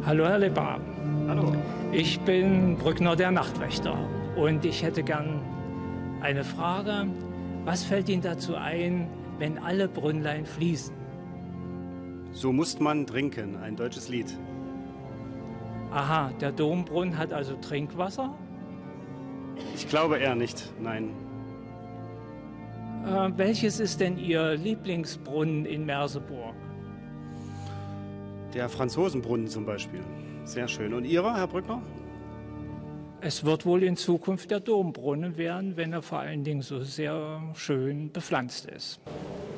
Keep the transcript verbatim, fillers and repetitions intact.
Hallo Herr Leber. Hallo. Ich bin Brückner, der Nachtwächter, und ich hätte gern eine Frage. Was fällt Ihnen dazu ein, wenn alle Brünnlein fließen? So muss man trinken, ein deutsches Lied. Aha, der Dombrunnen hat also Trinkwasser? Ich glaube eher nicht, nein. Äh, welches ist denn Ihr Lieblingsbrunnen in Merseburg? Der Franzosenbrunnen zum Beispiel. Sehr schön. Und Ihrer, Herr Brückner? Es wird wohl in Zukunft der Dombrunnen werden, wenn er vor allen Dingen so sehr schön bepflanzt ist.